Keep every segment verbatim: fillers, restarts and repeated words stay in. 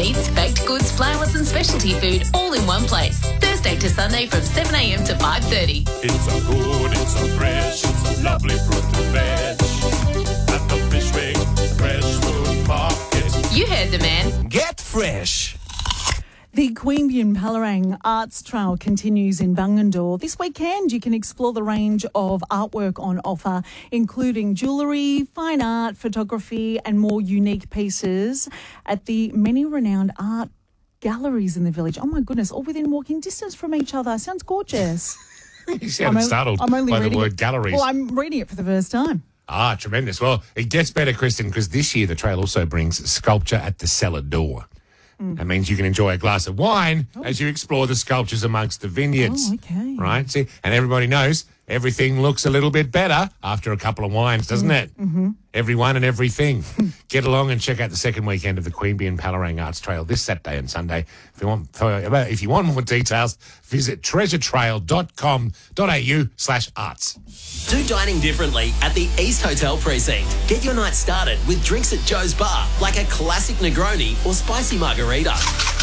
meats, baked goods, flowers and specialty food all in one place. Thursday to Sunday from seven a m to five thirty. It's a good, it's a fresh, it's a lovely fruit and veg. At the Fishwick Fresh Food Market. You heard the man. Get fresh. The Queanbeyan Palerang Arts Trail continues in Bungendore. This weekend you can explore the range of artwork on offer, including jewellery, fine art, photography and more unique pieces at the many renowned art galleries in the village. Oh my goodness, all within walking distance from each other. Sounds gorgeous. You sounded I'm startled I'm only by the reading word it. galleries. Well, I'm reading it for the first time. Ah, tremendous. Well, it gets better, Kristen, because this year the trail also brings sculpture at the cellar door. Mm. That means you can enjoy a glass of wine oh. as you explore the sculptures amongst the vineyards. Oh, okay. Right? See, and everybody knows everything looks a little bit better after a couple of wines, doesn't mm. it? Mm-hmm. Everyone and everything. Get along and check out the second weekend of the Queanbeyan Palerang Arts Trail this Saturday and Sunday. If you want, if you want more details, visit treasuretrail.com.au slash arts. Do dining differently at the East Hotel Precinct. Get your night started with drinks at Joe's Bar, like a classic Negroni or spicy margarita.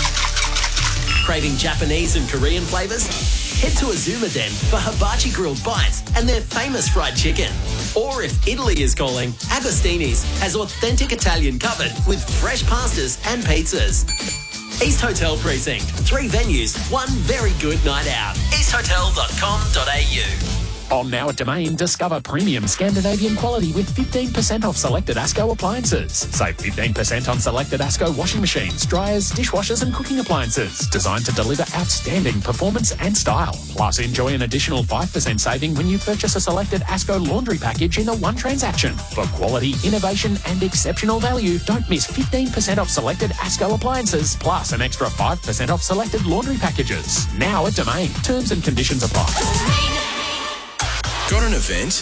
Craving Japanese and Korean flavours? Head to Azuma Den for hibachi grilled bites and their famous fried chicken. Or if Italy is calling, Agostini's has authentic Italian covered with fresh pastas and pizzas. East Hotel Precinct. Three venues, one very good night out. east hotel dot com dot a u. On now at Domain, discover premium Scandinavian quality with fifteen percent off selected ASCO appliances. Save fifteen percent on selected ASCO washing machines, dryers, dishwashers and cooking appliances. Designed to deliver outstanding performance and style. Plus, enjoy an additional five percent saving when you purchase a selected ASCO laundry package in a one transaction. For quality, innovation and exceptional value, don't miss fifteen percent off selected ASCO appliances, plus an extra five percent off selected laundry packages. Now at Domain. Terms and conditions apply. Got an event?